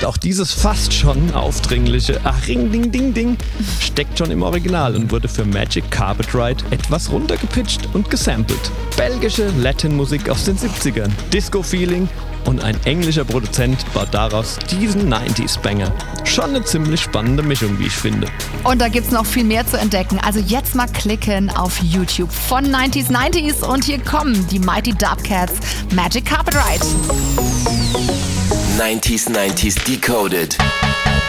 Und auch dieses fast schon aufdringliche Ring-Ding-Ding-Ding steckt schon im Original und wurde für Magic Carpet Ride etwas runtergepitcht und gesampelt. Belgische Latin-Musik aus den 70ern, Disco-Feeling und ein englischer Produzent baut daraus diesen 90s-Banger. Schon eine ziemlich spannende Mischung, wie ich finde. Und da gibt's noch viel mehr zu entdecken. Also jetzt mal klicken auf YouTube von 90s und hier kommen die Mighty Dubcats Magic Carpet Ride. 90s Decoded.